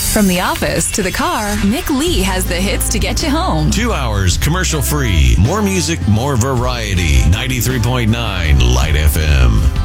From the office to the car, Mick Lee has the hits to get you home. 2 hours commercial free. More music, more variety. 93.9 Light FM.